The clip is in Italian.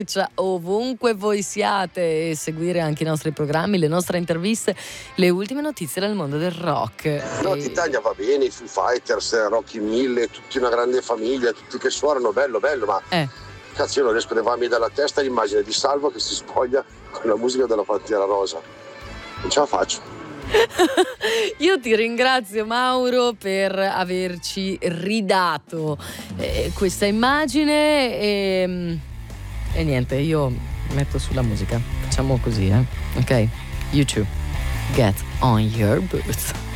ovunque voi siate e seguire anche i nostri programmi, le nostre interviste, le ultime notizie dal mondo del rock. No, Titania va bene, i Foo Fighters, Rocky 1000, tutti una grande famiglia, tutti che suonano, bello, ma cazzo, io non riesco a levarmi dalla testa l'immagine di Salvo che si spoglia con la musica della Pantera Rosa. Non ce la faccio. Io ti ringrazio, Mauro, per averci ridato questa immagine e niente, io metto sulla musica. Facciamo così, ok? YouTube, get on your boots.